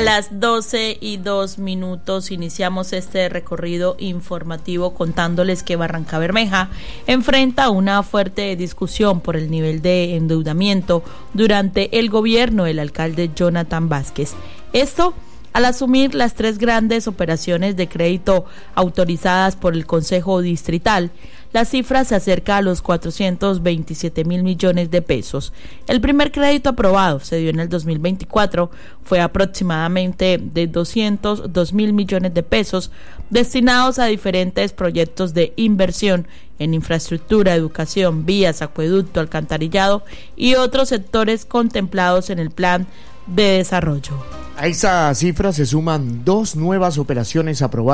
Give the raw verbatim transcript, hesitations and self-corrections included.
las doce y dos minutos iniciamos este recorrido informativo contándoles que Barranca Bermeja enfrenta una fuerte discusión por el nivel de endeudamiento durante el gobierno del alcalde Jonathan Vázquez. Esto al asumir las tres grandes operaciones de crédito autorizadas por el Consejo Distrital. La cifra se acerca a los cuatrocientos veintisiete mil millones de pesos. El primer crédito aprobado se dio en el dos mil veinticuatro, fue aproximadamente de doscientos dos mil millones de pesos destinados a diferentes proyectos de inversión en infraestructura, educación, vías, acueducto, alcantarillado y otros sectores contemplados en el plan de desarrollo. A esa cifra se suman dos nuevas operaciones aprobadas